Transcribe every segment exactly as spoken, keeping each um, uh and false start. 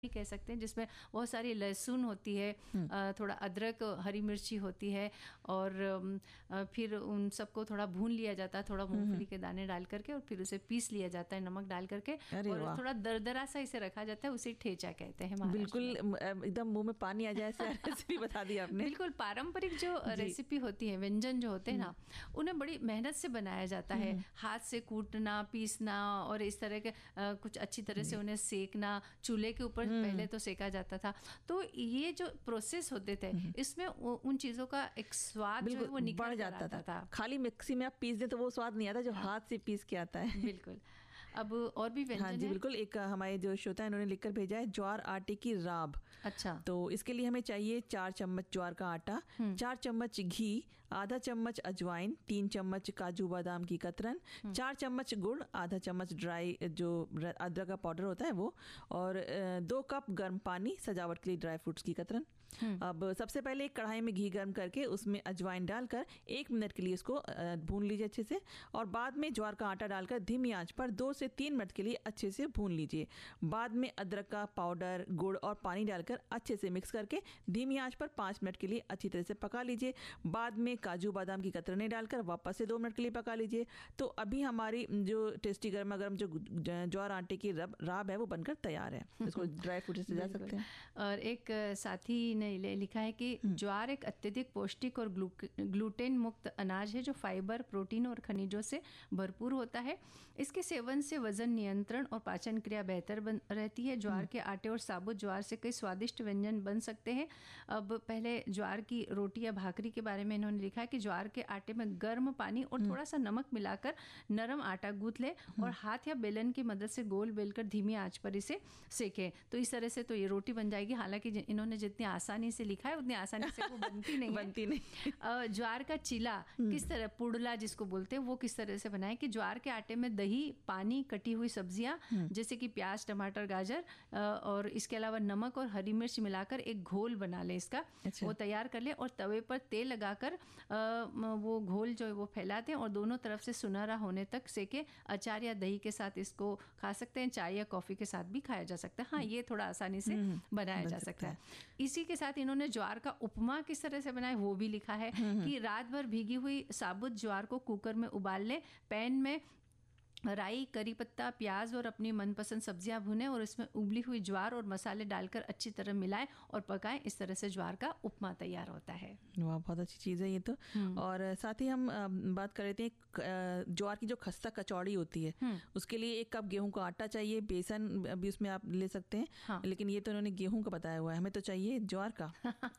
भी कह सकते हैं, जिसमें बहुत सारी लहसुन होती है, थोड़ा अदरक, हरी मिर्ची होती है और फिर उन सबको थोड़ा भून लिया जाता है, थोड़ा मूंगफली के दाने डाल करके, और फिर उसे पीस लिया जाता है नमक डाल करके, और थोड़ा दरदरा सा इसे रखा जाता है, उसे ठेचा कहते हैं। बिल्कुल एकदम मुंह में पानी आ जाए, रेसिपी बता दी आपने। बिल्कुल पारंपरिक जो रेसिपी होती है, व्यंजन जो होते हैं ना, उन्हें बड़ी मेहनत से बनाया जाता है, हाथ से कूटना, पीसना और इस तरह के कुछ अच्छी तरह से उन्हें सेकना, चूल्हे के ऊपर पहले तो सेका जाता था। तो ये जो प्रोसेस होते थे, इसमें उन चीजों का एक स्वाद जो है वो निकल जाता था।, था खाली मिक्सी में आप पीस दे तो वो स्वाद नहीं आता जो हाँ। हाथ से पीस के आता है। बिल्कुल। अब और भी व्यंजन हाँ जी है? बिल्कुल। एक हमारे जो श्रोता है उन्होंने लिखकर भेजा है ज्वार आटे की राब। अच्छा। तो इसके लिए हमें चाहिए चार चम्मच ज्वार का आटा, चार चम्मच घी, आधा चम्मच अजवाइन, तीन चम्मच काजू बादाम की कतरन, चार चम्मच गुड़, आधा चम्मच ड्राई जो अदरक का पाउडर होता है वो, और दो कप गर्म पानी सजावट के लिए ड्राई फ्रूट्स की कतरन। अब सबसे पहले एक कढ़ाई में घी गर्म करके उसमें अजवाइन डालकर एक मिनट के लिए इसको भून लीजिए अच्छे से, और बाद में ज्वार का आटा डालकर धीमी आंच पर दो से तीन मिनट के लिए अच्छे से भून लीजिए। बाद में अदरक का पाउडर, गुड़ और पानी डालकर अच्छे से मिक्स करके धीमी आंच पर पाँच मिनट के लिए अच्छी तरह से पका लीजिए। बाद में काजू बादाम की कतरनें डालकर वापस से दो मिनट के लिए पका लीजिए। तो अभी हमारी जो टेस्टी गर्मा गर्म जो ज्वार आटे की रब राब है वो बनकर तैयार है। इसको ड्राई फ्रूट से सजा सकते हैं। और एक साथी ने लिखा है कि ज्वार एक अत्यधिक पौष्टिक और ग्लूटेन मुक्त अनाज है जो फाइबर, प्रोटीन और खनिजों से भरपूर होता है। इसके सेवन से वजन नियंत्रण और पाचन क्रिया बेहतर बन रहती है। ज्वार के आटे और साबुत ज्वार से कई स्वादिष्ट व्यंजन बन सकते हैं। अब पहले ज्वार की रोटी या भाकरी के बारे में इन्होंने लिखा है कि ज्वार के आटे में गर्म पानी और थोड़ा सा नमक मिलाकर नरम आटा गूंथ ले और हाथ या बेलन की मदद से गोल बेलकर धीमी आंच पर इसे सेके। तो इस तरह से तो ये रोटी बन जाएगी। हालांकि इन्होंने जितनी आसानी से लिखा है उतनी आसानी से वो बनती नहीं बनती नहीं। ज्वार का चीला किस तरह, पुड़ला जिसको बोलते हैं, वो किस तरह से बनाए कि ज्वार के आटे में दही, पानी, कटी हुई सब्जियां जैसे कि प्याज, टमाटर, गाजर और इसके अलावा नमक और हरी मिर्च मिलाकर एक घोल बना ले इसका। अच्छा। वो तैयार कर ले और तवे पर तेल लगाकर वो घोल जो है वो फैलाते हैं और दोनों तरफ से सुनहरा होने तक सेके। अचार या दही के साथ इसको खा सकते हैं, चाय या कॉफी के साथ भी खाया जा सकता है। हाँ, ये थोड़ा आसानी से बनाया जा सकता है। इसी के साथ इन्होंने ज्वार का उपमा किस तरह से बनाए वो भी लिखा है कि रात भर भीगी हुई साबुत ज्वार को कुकर में उबाल ले, पैन में राई, करी पत्ता, प्याज और अपनी मनपसंद सब्जियां भुनें और इसमें उबली हुई ज्वार और मसाले डालकर अच्छी तरह मिलाएं और पकाएं। इस तरह से ज्वार का उपमा तैयार होता है। वाह, बहुत अच्छी चीज़ है ये तो। और साथ ही हम बात कर रहे थे ज्वार की जो खस्ता कचौड़ी होती है, उसके लिए एक कप गेहूं का आटा चाहिए, बेसन भी उसमें आप ले सकते हैं। हाँ। लेकिन ये तो उन्होंने गेहूं का बताया हुआ है, हमें तो चाहिए ज्वार का।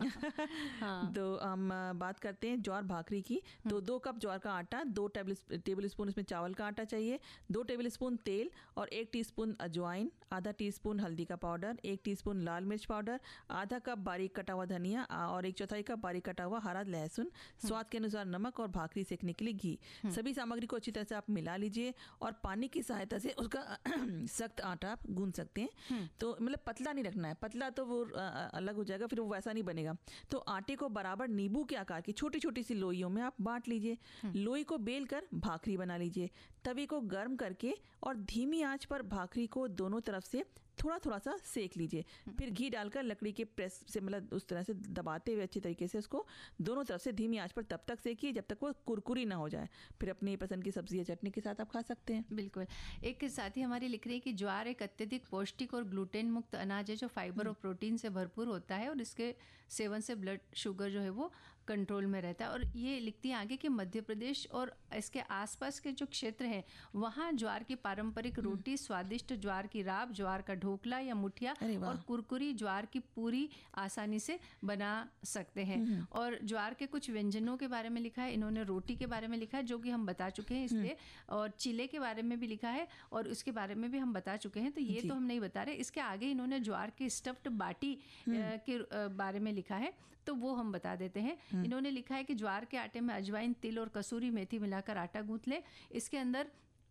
हाँ। तो हम बात करते हैं ज्वार भाकरी की। तो दो कप ज्वार का आटा, दो टेबल टेबल स्पून इसमें चावल का आटा चाहिए, दो टेबलस्पून तेल और एक टीस्पून अजवाइन, आधा टीस्पून हल्दी का पाउडर, एक टीस्पून लाल मिर्च पाउडर, आधा कप बारीक कटा हुआ धनिया और एक चौथाई कप बारीक कटा हुआ हरा लहसुन, स्वाद के अनुसार नमक और भाकरी सेकने के लिए घी। सभी सामग्री को अच्छी तरह से आप मिला लीजिए और पानी की सहायता से उसका सख्त आटा आप गूंथ सकते हैं। तो मतलब पतला नहीं रखना है, पतला तो वो अलग हो जाएगा, फिर वो वैसा नहीं बनेगा। तो आटे को बराबर नींबू के आकार की छोटी छोटी सी लोइयों में आप बांट लीजिए। लोई को बेल कर भाकरी बना लीजिए। तवे को गर्म करके और धीमी आंच पर भाकरी को दोनों तरफ से थोड़ा थोड़ा सा सेक लीजिए। फिर घी डालकर लकड़ी के प्रेस से मतलब उस तरह से दबाते हुए अच्छी तरीके से उसको दोनों तरफ से धीमी आंच पर तब तक सेकिए जब तक वो कुरकुरी ना हो जाए। फिर अपनी पसंद की सब्जी या चटनी के साथ आप खा सकते हैं। बिल्कुल। एक साथी हमारी लिख रही है कि ज्वार एक अत्यधिक पौष्टिक और ग्लूटेन मुक्त अनाज है जो फाइबर और प्रोटीन से भरपूर होता है और इसके सेवन से ब्लड शुगर जो है वो कंट्रोल में रहता है। और ये लिखती है आगे कि मध्य प्रदेश और इसके आसपास के जो क्षेत्र हैं वहाँ ज्वार की पारंपरिक रोटी, स्वादिष्ट ज्वार की राब, ज्वार का ढोकला या मुठिया और कुरकुरी ज्वार की पूरी आसानी से बना सकते हैं। और ज्वार के कुछ व्यंजनों के बारे में लिखा है। इन्होंने रोटी के बारे में लिखा है जो कि हम बता चुके हैं इसलिए, और चीले के बारे में भी लिखा है और उसके बारे में भी हम बता चुके हैं, तो ये तो हम नहीं बता रहे। इसके आगे इन्होंने ज्वार की स्टफ्ड बाटी के बारे में लिखा है, तो वो हम बता देते हैं। इन्होंने लिखा है कि ज्वार के आटे में अजवाइन, तिल और कसूरी मेथी मिलाकर आटा गूंथ ले, इसके अंदर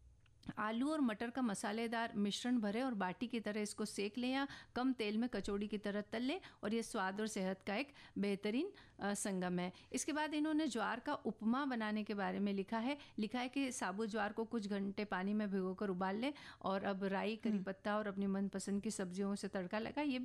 आलू और मटर का मसालेदार मिश्रण भरें और बाटी की तरह इसको सेक लें या कम तेल में कचौड़ी की तरह तल लें और ये स्वाद और सेहत का एक बेहतरीन संगम है। इसके बाद इन्होंने ज्वार का उपमा बनाने के बारे में लिखा है लिखा है कि साबुत ज्वार को कुछ घंटे पानी में भिगोकर उबाल लें और अब राई, करी पत्ता और अपनी मनपसंद की सब्जियों से तड़का लगा। ये